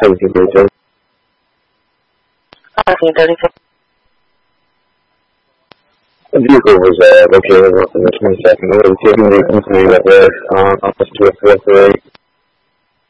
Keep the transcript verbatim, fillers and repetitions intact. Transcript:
seventeen thirty-two. seventeen thirty-two. The vehicle was uh, located on the twenty-second. It was taking the company that was um, up to a four three.